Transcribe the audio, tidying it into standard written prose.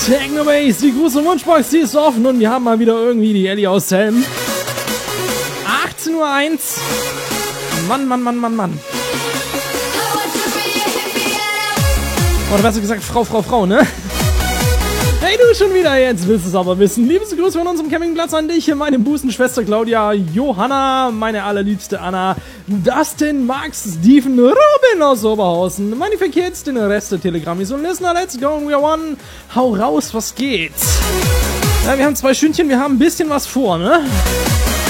Technobase, die große Wunschbox, die ist offen und wir haben mal wieder irgendwie die Ellie aus Helm. 18:01 Uhr. Mann. Oder besser gesagt, Frau, ne? Hey, du schon wieder, jetzt willst du es aber wissen. Liebste Grüße von unserem Campingplatz an dich, meine Busenschwester Claudia, Johanna, meine allerliebste Anna, Dustin, Max, Steven, Robin aus Oberhausen, meine vier Kids, den Rest der Telegrammis und Listener, let's go, we are one. Hau raus, was geht's? Ja, wir haben 2 Stündchen, wir haben ein bisschen was vor, ne?